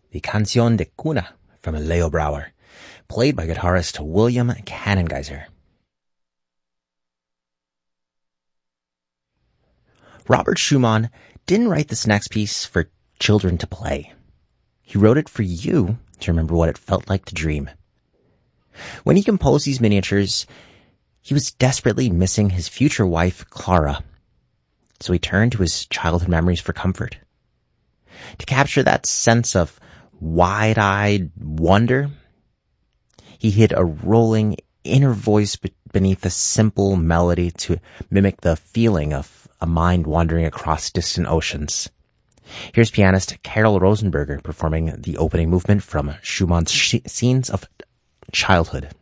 the Canción de Cuna from Leo Brouwer, played by guitarist William Cannengeiser. Robert Schumann didn't write this next piece for children to play. He wrote it for you to remember what it felt like to dream. When he composed these miniatures, he was desperately missing his future wife, Clara. So he turned to his childhood memories for comfort. To capture that sense of wide-eyed wonder, he hid a rolling inner voice beneath a simple melody to mimic the feeling of a mind wandering across distant oceans. Here's pianist Carol Rosenberger performing the opening movement from Schumann's Scenes of Childhood.